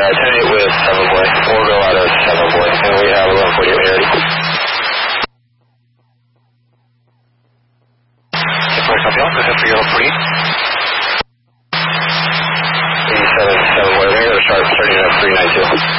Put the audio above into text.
10-8 with 7 boy. We'll go out of 7 boy. And we have 1148 ready. 6 copy on, go ahead for your 1148. 87, 7 boy, we're going to start starting at 392.